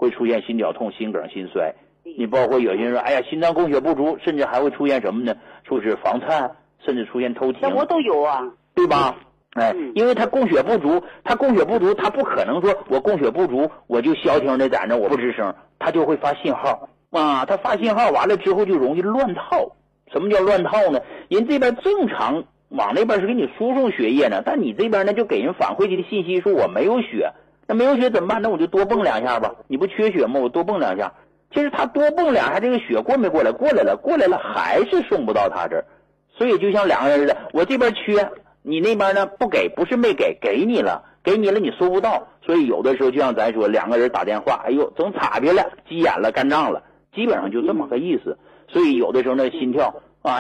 会出现心绞痛、心梗、心衰。你包括有些人说，哎呀，心脏供血不足，甚至还会出现什么呢？说是房颤，甚至出现偷停。 我都有啊， 对吧？哎，因为他供血不足，他不可能说我供血不足，我就消停的在那我不吱声，他就会发信号啊，他发信号完了之后就容易乱套。什么叫乱套呢？人这边正常往那边是给你输送血液呢，但你这边呢就给人反馈去的信息说我没有血，那没有血怎么办？那我就多蹦两下吧，你不缺血吗？我多蹦两下。其实他多蹦两下，这个血过没过来？过来了，还是送不到他这儿。所以就像两个人似的，我这边缺，你那边呢不给，不是没给，给你了你收不到。所以有的时候就像咱说，两个人打电话，哎呦，整岔劈了，急眼了，干仗了，基本上就这么个意思。所以有的时候呢，心跳啊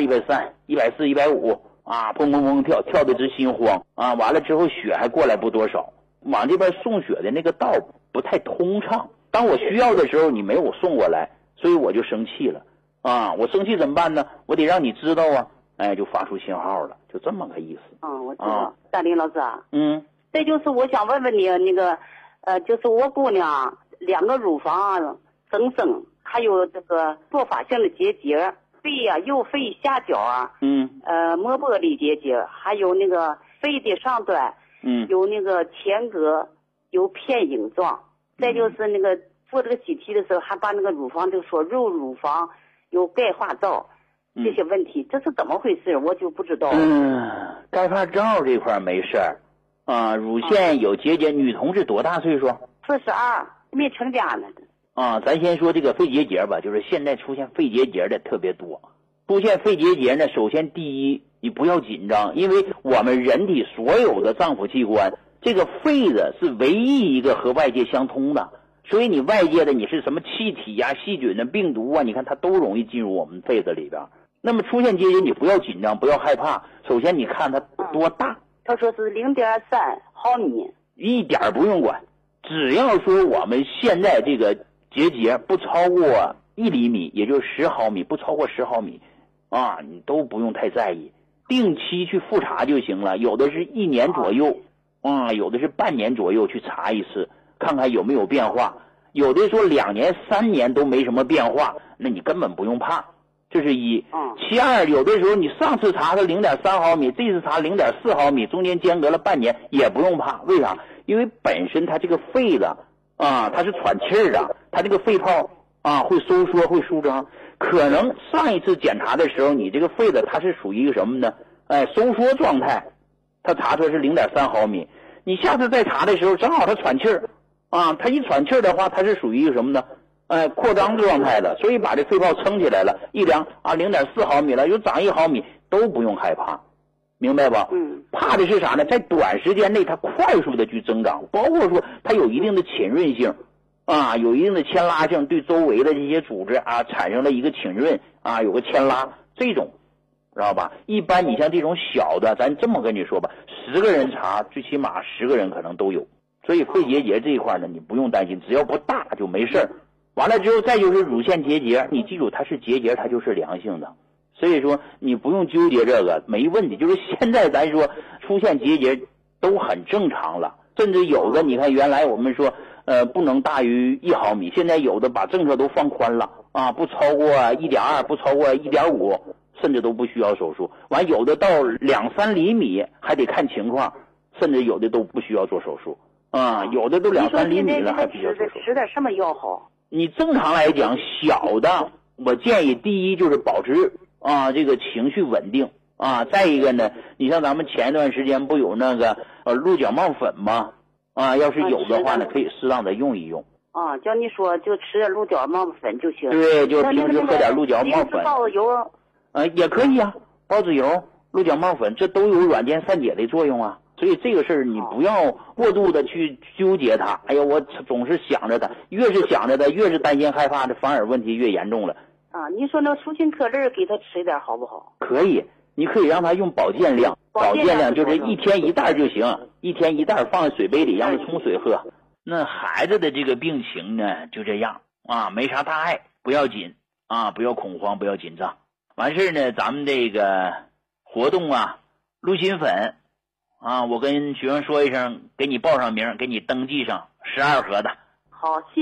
120、130、140、150啊，砰砰砰跳，跳的直心慌啊。完了之后血还过来不多少，往这边送血的那个道不太通畅。当我需要的时候，你没有送过来，所以我就生气了啊！我生气怎么办呢？我得让你知道啊！哎，就发出信号了，就这么个意思。 我知道。大林老师啊， 这就是我想问问你那个，就是我姑娘2个乳房增生，还有这个多发性的结节，肺啊右肺下角啊，膜玻璃结节，还有那个肺的上端，有那个前隔有片影状。再就是那个做这个CT的时候，还把那个乳房就说肉乳房有钙化灶，这些问题，这是怎么回事？我就不知道。 钙化灶这块没事儿啊，乳腺有结节。女同志多大岁数 ？42，没成家呢。 啊，咱先说这个肺结节吧，就是现在出现肺结节的特别多。出现肺结节呢，首先第一，你不要紧张，因为我们人体所有的脏腑器官，这个肺子是唯一一个和外界相通的，所以你外界的你是什么气体呀、细菌啊、病毒啊，你看它都容易进入我们肺子里边。那么出现结节你不要紧张，不要害怕。首先你看它多大， 他说是0.3毫米， 一点不用管，只要说我们现在这个结节不超过1厘米，也就是10毫米，不超过10毫米啊，你都不用太在意，定期去复查就行了。有的是1年左右啊，有的是半年左右去查一次，看看有没有变化。有的说2年3年都没什么变化，那你根本不用怕，这是一。其二，有的时候你上次查是0.3毫米，这次查0.4毫米，中间间隔了半年也不用怕。为啥？因为本身它这个肺子啊，它是喘气儿的，它这个肺泡啊会收缩会舒张。可能上一次检查的时候，你这个肺子它是属于一个什么呢？收缩状态，它查出来是0.3毫米。你下次再查的时候，正好它喘气儿啊，它一喘气儿的话，它是属于一个什么呢？扩张状态的，所以把这肺泡撑起来了，一量啊0.4毫米了，有长1毫米都不用害怕，明白吧？怕的是啥呢？在短时间内它快速的去增长，包括说它有一定的侵润性啊，有一定的牵拉性，对周围的这些组织啊产生了一个侵润啊，有个牵拉，这种知道吧？一般你像这种小的，咱这么跟你说吧，10个人查，最起码10个人可能都有。所以肺结节这一块呢，你不用担心，只要不大就没事儿。完了之后，再就是乳腺结节，你记住它是结节，它就是良性的，所以说你不用纠结这个，没问题。就是现在咱说出现结节都很正常了，甚至有的你看原来我们说不能大于1毫米，现在有的把政策都放宽了啊，不超过1.2，不超过1.5，甚至都不需要手术。完有的到2-3厘米还得看情况，甚至有的都不需要做手术啊，有的都2-3厘米了还必须要做手术。 吃点什么药好？ 你正常来讲，小的我建议第一就是保持这个情绪稳定啊。再一个呢，你像咱们前一段时间不有那个鹿角帽粉吗？要是有的话呢，可以适当的用一用。 叫你说就吃点鹿角帽粉就行。 对，就平时喝点鹿角帽粉。 包子油也可以啊，包子油、鹿角帽粉，这都有软坚散解的作用啊。所以这个事儿你不要过度的去纠结它。哎呀，我总是想着它，越是想着它，越是担心害怕，这反而问题越严重了。 你说那舒心可乐给他吃一点好不好？ 可以，你可以让他用保健量，保健量就是1天1袋就行，1天1袋放在水杯里让他冲水喝。那孩子的这个病情呢，就这样没啥大碍，不要紧不要恐慌，不要紧张。完事呢，咱们这个活动鹿心粉我跟学生说一声，给你报上名，给你登记上12盒的。 好，谢谢。